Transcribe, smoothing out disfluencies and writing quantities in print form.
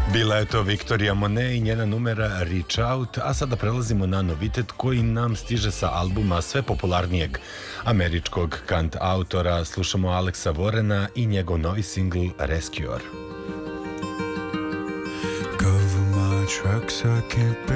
Bila je to Victoria Monet i njena numera Reach Out, a sada prelazimo na novitet koji nam stiže sa albuma sve popularnijeg američkog kant autora. Slušamo Alexa Warrena i njegov novi singl Rescuer. Cover my tracks, I can't